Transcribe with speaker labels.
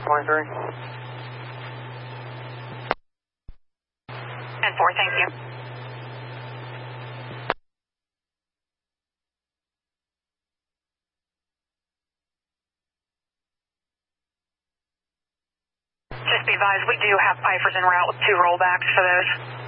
Speaker 1: 23.
Speaker 2: And 4, thank you. Just be advised, we do have Pifers en route with 2 rollbacks for those.